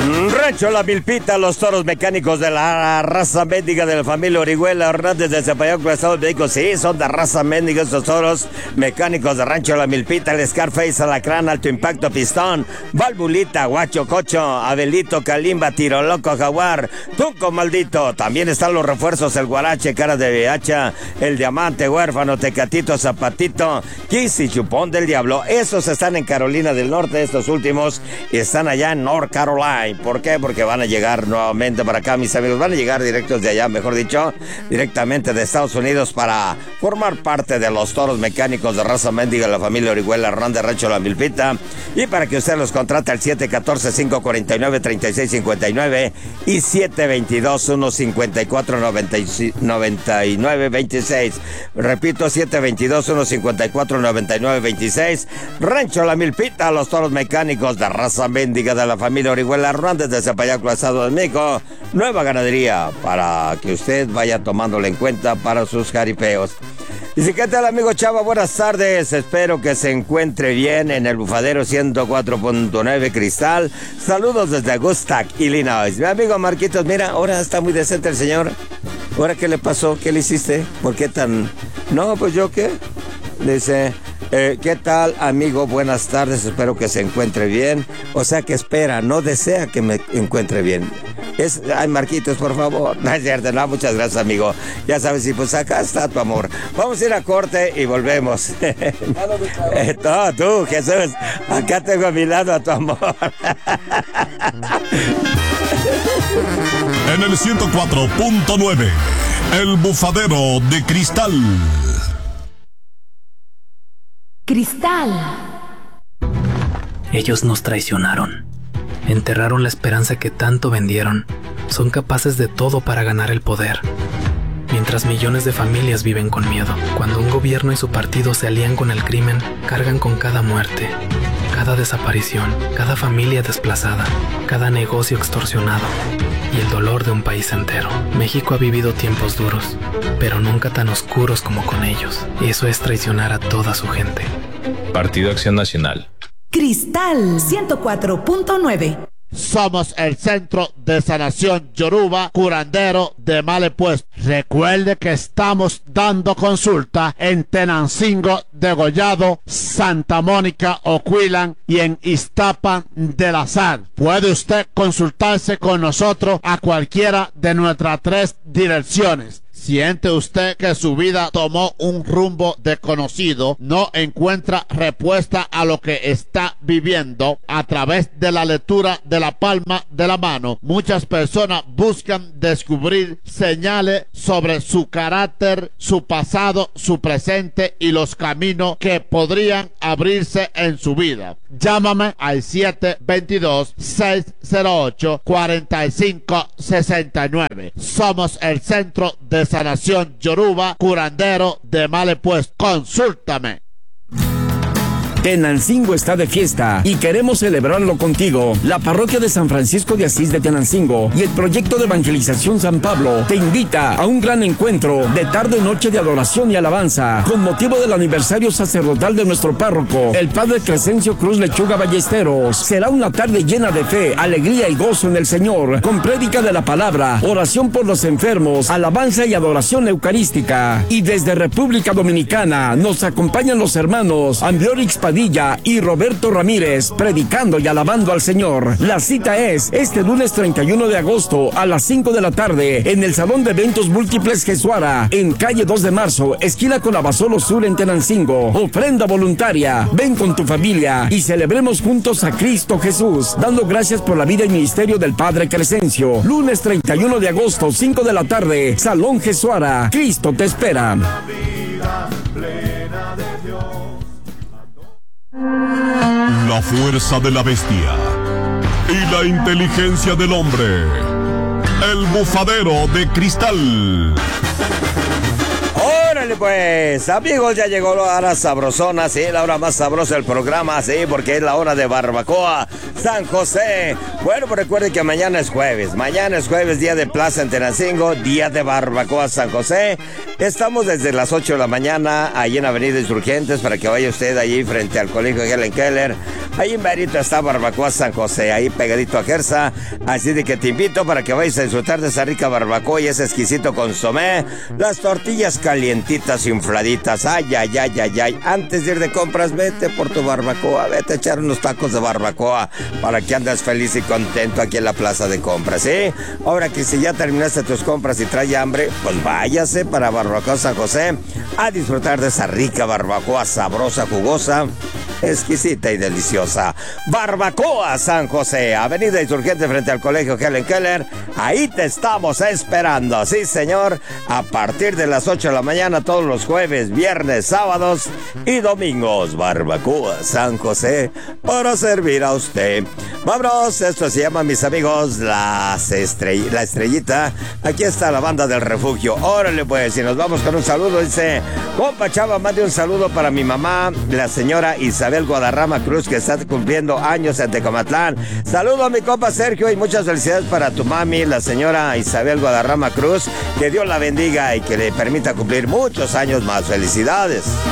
Rancho La Milpita, los toros mecánicos de la raza mendiga de la familia Orihuela Hernández de Zapayaco, Estado de México. Sí, son de raza mendiga estos toros mecánicos de Rancho La Milpita. El Scarface, Alacrán, Alto Impacto, Pistón, Valvulita, Guacho, Cocho, Abelito, Calimba, Tiro Loco, Jaguar, Tunco Maldito. También están los refuerzos, el Guarache, Cara de Hacha, el Diamante, Huérfano, Tecatito, Zapatito, Kiss y Chupón del Diablo. Esos están en Carolina del Norte, estos últimos están allá en North Carolina. ¿Por qué? Porque van a llegar nuevamente para acá, mis amigos. Van a llegar directos de allá, mejor dicho, directamente de Estados Unidos para formar parte de los toros mecánicos de raza mendiga de la familia Orihuela Hernández, Rancho La Milpita. Y para que usted los contrate al 714-549-3659 y 722-154-9926. Repito, 722-154-9926. Rancho La Milpita, los toros mecánicos de raza mendiga de la familia Orihuela Hernández de Zapayaco, Estado de México. Nueva ganadería para que usted vaya tomándole en cuenta para sus jaripeos. Dice, ¿qué tal, amigo Chava? Buenas tardes, espero que se encuentre bien en el Bufadero 104.9 Cristal. Saludos desde Augusta, Illinois. Mi amigo Marquitos, mira, ahora está muy decente el señor. ¿Ahora qué le pasó? ¿Qué le hiciste? ¿Por qué tan...? No, pues yo qué. Dice... ¿qué tal, amigo? Buenas tardes, espero que se encuentre bien. O sea, que espera, no desea que me encuentre bien. Ay, Marquitos, por favor. No es cierto, no, muchas gracias, amigo. Ya sabes, y pues acá está tu amor. Vamos a ir a corte y volvemos. No, tú, Jesús, acá tengo a mi lado a tu amor. En el 104.9, el Bufadero de Cristal. Cristal. Ellos nos traicionaron. Enterraron la esperanza que tanto vendieron. Son capaces de todo para ganar el poder. Mientras millones de familias viven con miedo. Cuando un gobierno y su partido se alían con el crimen, cargan con cada muerte, cada desaparición, cada familia desplazada, cada negocio extorsionado y el dolor de un país entero. México ha vivido tiempos duros, pero nunca tan oscuros como con ellos. Y eso es traicionar a toda su gente. Partido Acción Nacional. Cristal 104.9. Somos el Centro de Sanación Yoruba, curandero de males puestos. Recuerde que estamos dando consulta en Tenancingo, Degollado, Santa Mónica, Oquillan y en Iztapa de la Sal. Puede usted consultarse con nosotros a cualquiera de nuestras 3 direcciones. ¿Siente usted que su vida tomó un rumbo desconocido? ¿No encuentra respuesta a lo que está viviendo? A través de la lectura de la palma de la mano, muchas personas buscan descubrir señales sobre su carácter, su pasado, su presente y los caminos que podrían abrirse en su vida. Llámame al 722-608-4569. Somos el Centro de Sanación Yoruba, curandero de males puestos. Consúltame. Tenancingo está de fiesta y queremos celebrarlo contigo. La parroquia de San Francisco de Asís de Tenancingo y el proyecto de evangelización San Pablo te invita a un gran encuentro de tarde noche de adoración y alabanza con motivo del aniversario sacerdotal de nuestro párroco, el padre Crescencio Cruz Lechuga Ballesteros. Será una tarde llena de fe, alegría y gozo en el Señor, con prédica de la palabra, oración por los enfermos, alabanza y adoración eucarística. Y desde República Dominicana nos acompañan los hermanos Ambiorix Padilla y Roberto Ramírez, predicando y alabando al Señor. La cita es este lunes 31 de agosto a las 5 de la tarde en el Salón de Eventos Múltiples Jesuara, en calle 2 de marzo, esquina con Abasolo Sur en Tenancingo. Ofrenda voluntaria. Ven con tu familia y celebremos juntos a Cristo Jesús, dando gracias por la vida y ministerio del Padre Crescencio. Lunes 31 de agosto, 5 de la tarde, Salón Jesuara. Cristo te espera. La fuerza de la bestia y la inteligencia del hombre. El Bufadero de Cristal. Órale pues, amigos, ya llegó la hora sabrosona, sí, la hora más sabrosa del programa, sí, porque es la hora de Barbacoa San José. Bueno, pues recuerden que mañana es jueves, día de plaza en Tenancingo, día de Barbacoa San José. Estamos desde las 8 de la mañana, ahí en Avenida Insurgentes, para que vaya usted allí frente al colegio Helen Keller. Ahí en Berito está Barbacoa San José, ahí pegadito a Gersa. Así de que te invito para que vayas a disfrutar de esa rica barbacoa y ese exquisito consomé. Las tortillas calientitas, infladitas. Ay, ay, ay, ay, ay. Antes de ir de compras, vete por tu barbacoa. Vete a echar unos tacos de barbacoa para que andes feliz y contento aquí en la plaza de compras, ¿sí? Ahora que si ya terminaste tus compras y trae hambre, pues váyase para Barbacoa San José a disfrutar de esa rica barbacoa sabrosa, jugosa, exquisita y deliciosa. Barbacoa San José, Avenida Insurgente frente al colegio Helen Keller. Ahí te estamos esperando, sí señor, a partir de las 8 de la mañana todos los jueves, viernes, sábados y domingos. Barbacoa San José para servir a usted. Vámonos, esto se llama, mis amigos, la estrellita. Aquí está la banda del refugio. Órale pues, y nos vamos con un saludo. Dice, compa Chava, mande un saludo para mi mamá, la señora Isabel Guadarrama Cruz, que está cumpliendo años en Tecamatlán. Saludo a mi compa Sergio y muchas felicidades para tu mami, la señora Isabel Guadarrama Cruz. Que Dios la bendiga y que le permita cumplir muchos años más. Felicidades.